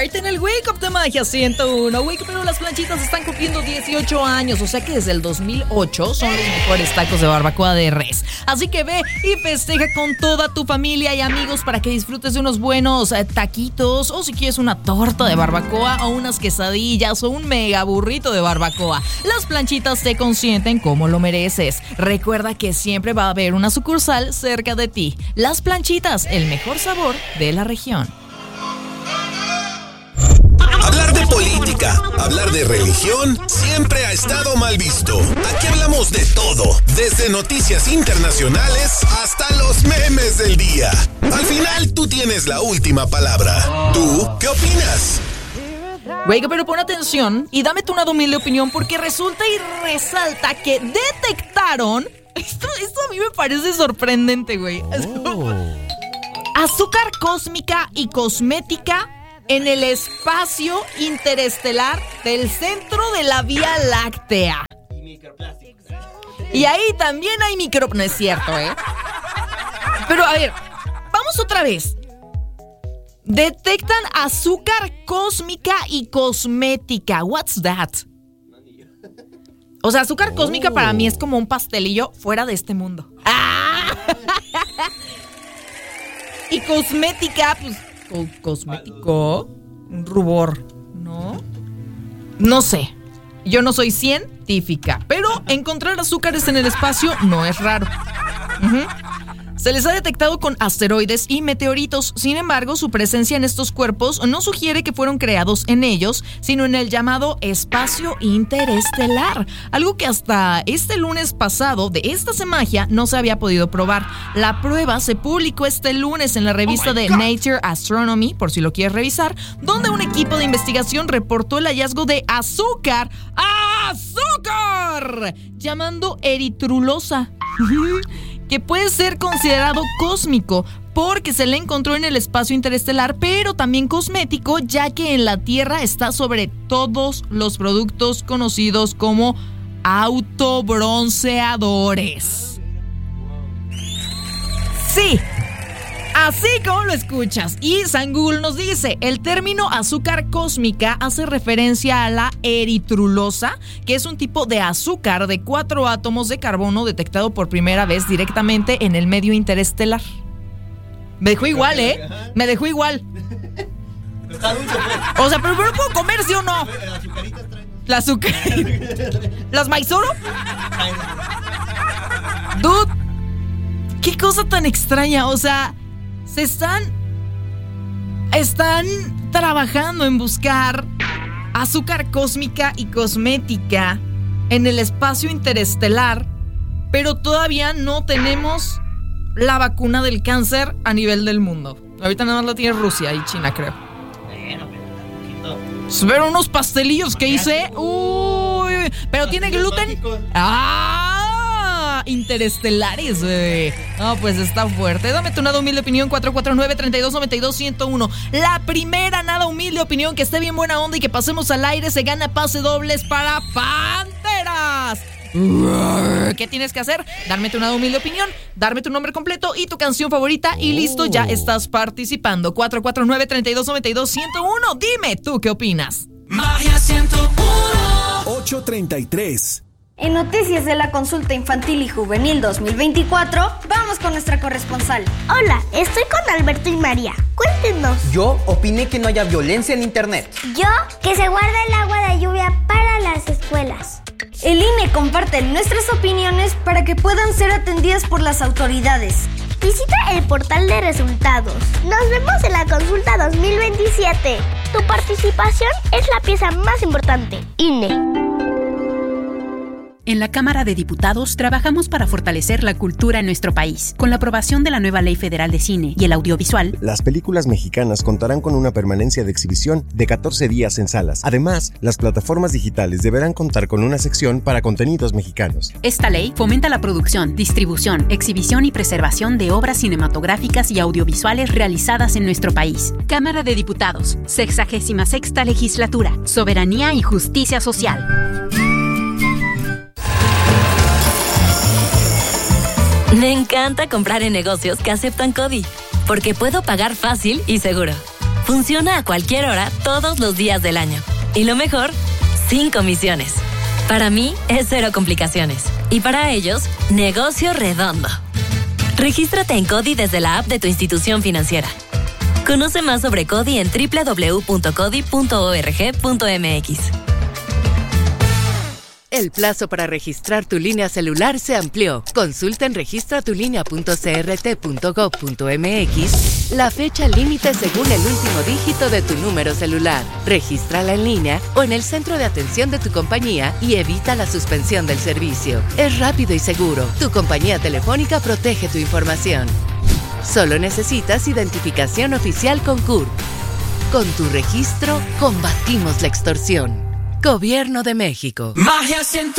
Heart en el Wake Up de Magia 101. Wake Up, pero las planchitas están cumpliendo 18 años, o sea que desde el 2008 son los mejores tacos de barbacoa de res. Así que ve y festeja con toda tu familia y amigos para que disfrutes de unos buenos taquitos, o si quieres una torta de barbacoa o unas quesadillas o un mega burrito de barbacoa. Las planchitas te consienten como lo mereces. Recuerda que siempre va a haber una sucursal cerca de ti. Las planchitas, el mejor sabor de la región. Hablar de política, hablar de religión, siempre ha estado mal visto. Aquí hablamos de todo, desde noticias internacionales hasta los memes del día. Al final, tú tienes la última palabra. ¿Tú qué opinas? Güey, pero pon atención y dame tu una humilde opinión, porque resulta y resalta que detectaron... Esto a mí me parece sorprendente, güey. Azúcar cósmica y cosmética en el espacio interestelar del centro de la Vía Láctea. Y microplásticos. Y ahí también hay no es cierto, Pero a ver, vamos otra vez. Detectan azúcar cósmica y cosmética. What's that? O sea, azúcar cósmica para mí es como un pastelillo fuera de este mundo. Y cosmética, pues, cosmético, un rubor, ¿no? No sé. Yo no soy científica, pero encontrar azúcares en el espacio no es raro. Se les ha detectado con asteroides y meteoritos. Sin embargo, su presencia en estos cuerpos no sugiere que fueron creados en ellos, sino en el llamado espacio interestelar. Algo que hasta este lunes pasado de esta semana no se había podido probar. La prueba se publicó este lunes en la revista de Nature Astronomy, por si lo quieres revisar, donde un equipo de investigación reportó el hallazgo de azúcar, llamando eritrulosa, que puede ser considerado cósmico porque se le encontró en el espacio interestelar, pero también cosmético, ya que en la Tierra está sobre todos los productos conocidos como autobronceadores. Sí, así como lo escuchas. Y San Google nos dice, el término azúcar cósmica hace referencia a la eritrulosa, que es un tipo de azúcar de 4 átomos de carbono detectado por primera vez directamente en el medio interestelar. Me dejó igual, Me dejó igual. Está dulce, pues. O sea, pero ¿puedo comer, sí o no? Las azucaritas traen. La azúcar. ¿Las maizoro? Dude, qué cosa tan extraña. O sea, están trabajando en buscar azúcar cósmica y cosmética en el espacio interestelar, pero todavía no tenemos la vacuna del cáncer a nivel del mundo. Ahorita nada más la tiene Rusia y China, creo. Bueno, pero poquito. Ver unos pastelillos que hice. Uy, pero tiene gluten. Interestelares, güey. No, pues está fuerte. Dame tu nada humilde opinión, 449-3292-101. La primera nada humilde opinión que esté bien buena onda y que pasemos al aire se gana pase dobles para Panteras. ¿Qué tienes que hacer? Darme tu nada humilde opinión, darme tu nombre completo y tu canción favorita y listo, ya estás participando. 449-3292-101. Dime, ¿tú qué opinas? Magia 101. 8:33. En Noticias de la Consulta Infantil y Juvenil 2024, vamos con nuestra corresponsal. Hola, estoy con Alberto y María. Cuéntenos. Yo opiné que no haya violencia en internet. Yo, que se guarda el agua de lluvia para las escuelas. El INE comparte nuestras opiniones para que puedan ser atendidas por las autoridades. Visita el portal de resultados. Nos vemos en la consulta 2027. Tu participación es la pieza más importante. INE. En la Cámara de Diputados trabajamos para fortalecer la cultura en nuestro país. Con la aprobación de la nueva Ley Federal de Cine y el Audiovisual, las películas mexicanas contarán con una permanencia de exhibición de 14 días en salas. Además, las plataformas digitales deberán contar con una sección para contenidos mexicanos. Esta ley fomenta la producción, distribución, exhibición y preservación de obras cinematográficas y audiovisuales realizadas en nuestro país. Cámara de Diputados, 66ª Legislatura, Soberanía y Justicia Social. Me encanta comprar en negocios que aceptan CODI, porque puedo pagar fácil y seguro. Funciona a cualquier hora, todos los días del año. Y lo mejor, sin comisiones. Para mí, es cero complicaciones. Y para ellos, negocio redondo. Regístrate en CODI desde la app de tu institución financiera. Conoce más sobre CODI en www.codi.org.mx. El plazo para registrar tu línea celular se amplió. Consulta en registratulínea.crt.gov.mx la fecha límite según el último dígito de tu número celular. Regístrala en línea o en el centro de atención de tu compañía y evita la suspensión del servicio. Es rápido y seguro. Tu compañía telefónica protege tu información. Solo necesitas identificación oficial con CURP. Con tu registro, combatimos la extorsión. Gobierno de México. Magia en tu